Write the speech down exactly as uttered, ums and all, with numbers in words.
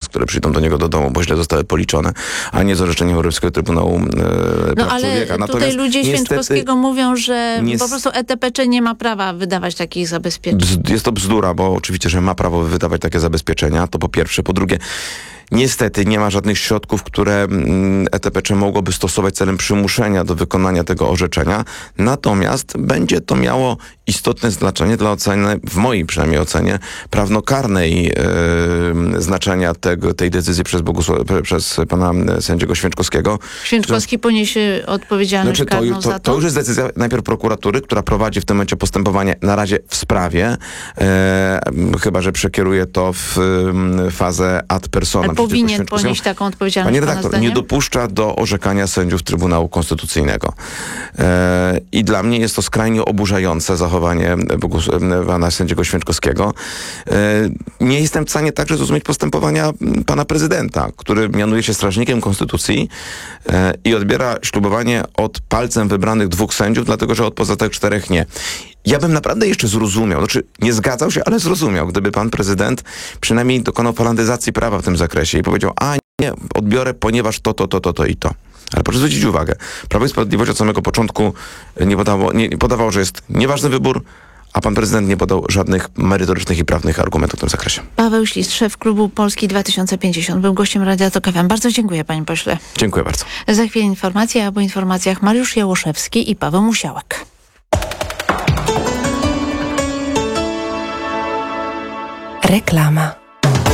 które przyjdą do niego do domu, bo źle zostały policzone, a nie z orzeczeniem Europejskiego Trybunału e, No Praw ale Człowieka. tutaj Natomiast ludzie niestety, Święczkowskiego mówią, że nies- po prostu E T P C nie ma prawa wydawać takich zabezpieczeń. bzd- jest to bzdura, bo oczywiście, że ma prawo wydawać takie zabezpieczenia, to po pierwsze. Po drugie, niestety nie ma żadnych środków, które mm, E T P C mogłoby stosować celem przymuszenia do wykonania tego orzeczenia. Natomiast będzie to miało istotne znaczenie dla oceny, w mojej przynajmniej ocenie, prawnokarnej e, znaczenia tego, tej decyzji przez, Bogusław, przez pana sędziego Święczkowskiego. Święczkowski poniesie odpowiedzialność Znaczy, to, karną to, za to? to już jest decyzja najpierw prokuratury, która prowadzi w tym momencie postępowanie na razie w sprawie, e, chyba że przekieruje to w e, fazę ad personam. Ale powinien ponieść taką odpowiedzialność, Panie pana redaktor, zdaniem? nie dopuszcza do orzekania sędziów Trybunału Konstytucyjnego. E, I dla mnie jest to skrajnie oburzające zachowanie Bogusław- pana sędziego Święczkowskiego. E, nie jestem w stanie także zrozumieć postępowania pana prezydenta, który mianuje się strażnikiem Konstytucji e, i odbiera ślubowanie od palcem wybranych dwóch sędziów, dlatego że od pozostałych czterech nie. Ja bym naprawdę jeszcze zrozumiał, znaczy nie zgadzał się, ale zrozumiał, gdyby pan prezydent przynajmniej dokonał falandyzacji prawa w tym zakresie i powiedział, a nie, odbiorę, ponieważ to, to, to, to, to i to. Ale proszę zwrócić uwagę, Prawo i Sprawiedliwość od samego początku nie podawało, nie, nie podawało, że jest nieważny wybór, a pan prezydent nie podał żadnych merytorycznych i prawnych argumentów w tym zakresie. Paweł Ślist, szef klubu Polski dwa tysiące pięćdziesiąt, był gościem Radia Tok F M. Bardzo dziękuję, panie pośle. Dziękuję bardzo. Za chwilę informacje, a po informacjach Mariusz Jałoszewski i Paweł Musiałek. Reklama.